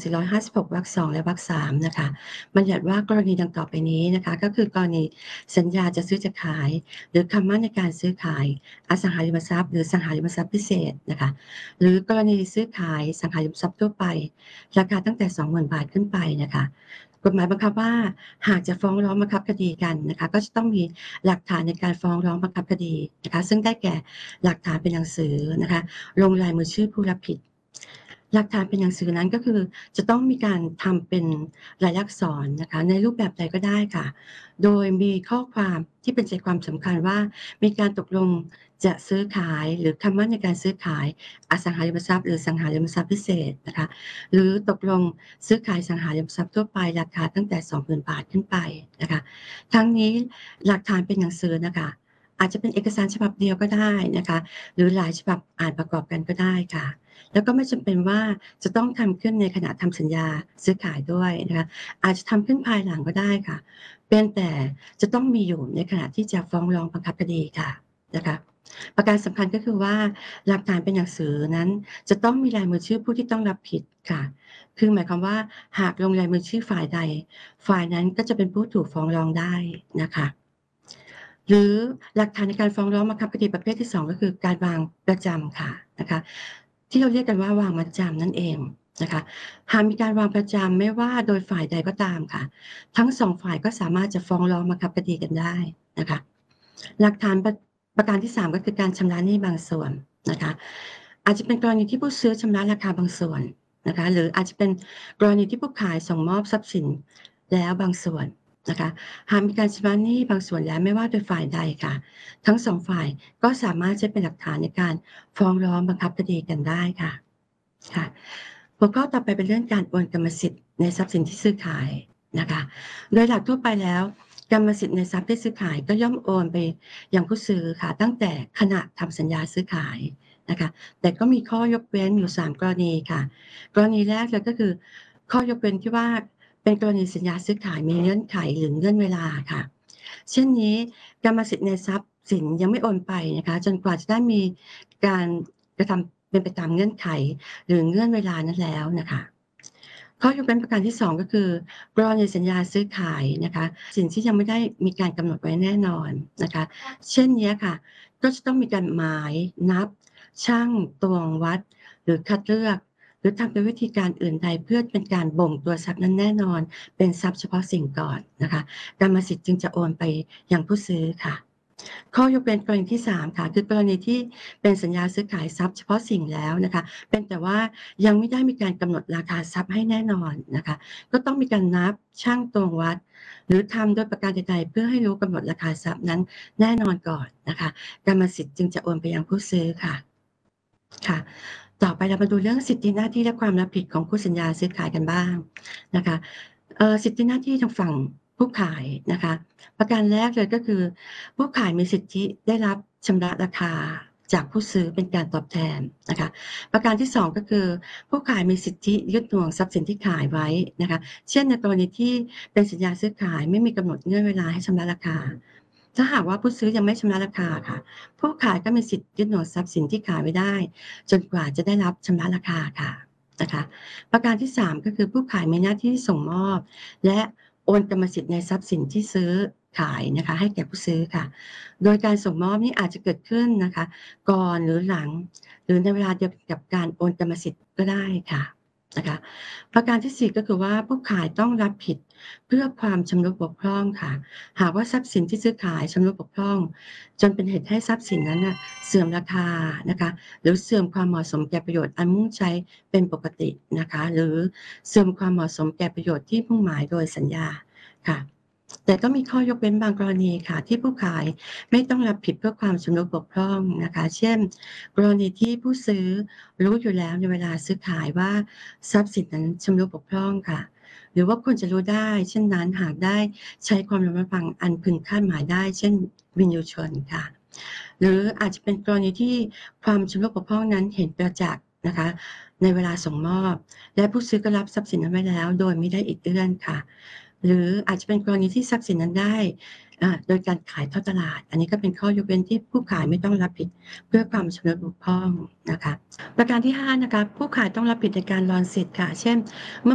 456วรรค2และวรรค3นะคะบัญญัติว่ากรณีดังต่อไปนี้นะคะก็คือกรณีสัญญาจะซื้อจะขายหรือคำมั่นในการซื้อขายอสังหาริมทรัพย์หรือสังหาริมทรัพย์พิเศษนะคะหรือกรณีซื้อขายสังหาริมทรัพย์ทั่วไปราคาตั้งแต่ 20,000 บาทขึ้นไปนะคะกฎหมายบังคับว่าหากจะฟ้องร้องบังคับคดีกันนะคะก็จะต้องมีหลักฐานในการฟ้องร้องบังคับคดีนะคะซึ่งได้แก่หลักฐานเป็นหนังสือนะคะลงลายมือชื่อผู้รับผิดหลักฐานเป็นหนังสือนั้นก็คือจะต้องมีการทำเป็นลายลักษณ์อักษรนะคะในรูปแบบใดก็ได้ค่ะโดยมีข้อความที่เป็นใจความสำคัญว่ามีการตกลงจะซื้อขายหรือคำมั่นในการซื้อขายอสังหาริมทรัพย์หรือสังหาริมทรัพย์พิเศษนะคะหรือตกลงซื้อขายสังหาริมทรัพย์ทั่วไปราคาตั้งแต่ 20,000 บาทขึ้นไปนะคะทั้งนี้หลักฐานเป็นหนังสือน่ะค่ะอาจจะเป็นเอกสารฉบับเดียวก็ได้นะคะหรือหลายฉบับอ่านประกอบกันก็ได้ค่ะแล้วก็ไม่จำเป็นว่าจะต้องทำขึ้นในขณะทำสัญญาซื้อขายด้วยนะคะอาจจะทำขึ้นภายหลังก็ได้ค่ะเพียงแต่จะต้องมีอยู่ในขณะที่จะฟ้องร้องบังคับคดีค่ะนะคะประการสำคัญก็คือว่าหลักฐานเป็นหนังสือนั้นจะต้องมีลายมือชื่อผู้ที่ต้องรับผิดค่ะคือหมายความว่าหากลงลายมือชื่อฝ่ายใดฝ่ายนั้นก็จะเป็นผู้ถูกฟ้องร้องได้นะคะหรือหลักฐานในการฟ้องร้องบังคับคดีประเภทที่2ก็คือการวางประจำค่ะนะคะที่เราเรียกกันว่าวางมัดจำนั่นเองนะคะหากมีการวางประจำไม่ว่าโดยฝ่ายใดก็ตามค่ะทั้ง2ฝ่ายก็สามารถจะฟ้องร้องบังคับคดีกันได้นะคะหลักฐานประการที่3ก็คือการชำระหนี้บางส่วนนะคะอาจจะเป็นกรณีที่ผู้ซื้อชำระราคาบางส่วนนะคะหรืออาจจะเป็นกรณีที่ผู้ขายส่งมอบทรัพย์สินแล้วบางส่วนนะคะหากมีการชำระหนี้บางส่วนแล้วไม่ว่าโดยฝ่ายใดค่ะทั้ง2ฝ่ายก็สามารถใช้เป็นหลักฐานในการฟ้องร้องบังคับคดีกันได้ค่ะค่ะหัวข้อต่อไปเป็นเรื่องการโอนกรรมสิทธิ์ในทรัพย์สินที่ซื้อขายนะคะโดยหลักทั่วไปแล้วกรรมสิทธิ์ในทรัพย์ที่ซื้อขายก็ย่อมโอนไปยังผู้ซื้อค่ะตั้งแต่ขณะทำสัญญาซื้อขายนะคะแต่ก็มีข้อยกเว้นอยู่3กรณีค่ะกรณีแรกเลยก็คือข้อยกเว้นที่ว่าเป็นกรณีสัญญาซื้อขายมีเงื่อนไขหรือเงื่อนเวลาค่ะเช่นนี้กรรมสิทธิ์ในทรัพย์สินยังไม่โอนไปนะคะจนกว่าจะได้มีการกระทำเป็นไปตามเงื่อนไขหรือเงื่อนเวลานั้นแล้วน่ะค่ะข้อยกเว้นประการที่2ก็คือกรณีสัญญาซื้อขายนะคะสิ่งที่ยังไม่ได้มีการกำหนดไว้แน่นอนนะคะเช่นเนี้ยค่ะก็จะต้องมีการหมายนับชั่งตวงวัดหรือคัดเลือกหรือทำด้วยวิธีการอื่นใดเพื่อเป็นการบ่งตัวทรัพย์นั้นแน่นอนเป็นทรัพย์เฉพาะสิ่งก่อนนะคะกรรมสิทธิ์จึงจะโอนไปยังผู้ซื้อค่ะข้อยกเว้นกรณีที่3ค่ะคือกรณีที่เป็นสัญญาซื้อขายทรัพย์เฉพาะสิ่งแล้วนะคะเป็นแต่ว่ายังไม่ได้มีการกำหนดราคาทรัพย์ให้แน่นอนนะคะก็ต้องมีการนับชั่งตวงวัดหรือทำโดยประการใดๆเพื่อให้รู้กำหนดราคาทรัพย์นั้นแน่นอนก่อนนะคะกรรมสิทธิ์จึงจะโอนไปยังผู้ซื้อค่ะค่ะต่อไปเรามาดูเรื่องสิทธิหน้าที่และความรับผิดของคู่สัญญาซื้อขายกันบ้างนะคะสิทธิหน้าที่ทางฝั่งผู้ขายนะคะประการแรกเลยก็คือผู้ขายมีสิทธิได้รับชำระราคาจากผู้ซื้อเป็นการตอบแทนนะคะประการที่2ก็คือผู้ขายมีสิทธิยึดหน่วงทรัพย์สินที่ขายไว้นะคะเช่นในกรณีที่เป็นสัญญาซื้อขายไม่มีกำหนดเงื่อนเวลาให้ชำระราคาถ้าหากว่าผู้ซื้อยังไม่ชำระราคาค่ะผู้ขายก็มีสิทธิ์ยึดหน่วงทรัพย์สินที่ขายไว้ได้จนกว่าจะได้รับชำระราคาค่ะนะคะประการที่3ก็คือผู้ขายมีหน้าที่ส่งมอบและโอนกรรมสิทธิ์ในทรัพย์สินที่ซื้อขายนะคะให้แก่ผู้ซื้อค่ะโดยการส่งมอบนี้อาจจะเกิดขึ้นนะคะก่อนหรือหลังหรือในเวลาเดียวกันกับการโอนกรรมสิทธิ์ก็ได้ค่ะนะคะประการที่4ก็คือว่าผู้ขายต้องรับผิดเพื่อความชำรุดบกพร่องค่ะหากว่าทรัพย์สินที่ซื้อขายชำรุดบกพร่องจนเป็นเหตุให้ทรัพย์สินนั้นน่ะเสื่อมราคานะคะหรือเสื่อมความเหมาะสมแก่ประโยชน์อันมุ่งใช้เป็นปกตินะคะหรือเสื่อมความเหมาะสมแก่ประโยชน์ที่มุ่งหมายโดยสัญญาค่ะแต่ก็มีข้อยกเว้นบางกรณีค่ะที่ผู้ขายไม่ต้องรับผิดเพื่อความชำรุดบกพร่องนะคะเช่นกรณีที่ผู้ซื้อรู้อยู่แล้วในเวลาซื้อขายว่าทรัพย์สินนั้นชำรุดบกพร่องค่ะหรือว่าควรจะรู้ได้เช่นนั้นหากได้ใช้ความระมัดระวังอันพึงคาดหมายได้เช่นวินยูชนค่ะหรืออาจจะเป็นกรณีที่ความชำรุดบกพร่องนั้นเห็นประจักษ์นะคะในเวลาส่งมอบและผู้ซื้อก็รับทรัพย์สินนั้นไว้แล้วโดยไม่ได้อิดเอื้อนค่ะหรืออาจจะเป็นกรณีที่ทรัพย์สินนั้นได้โดยการขายทอดตลาดอันนี้ก็เป็นข้อยกเว้นที่ผู้ขายไม่ต้องรับผิดเพื่อความชำรุดบกพร่องนะคะประการที่5นะคะผู้ขายต้องรับผิดในการรอนสิทธิ์ค่ะเช่นเมื่อ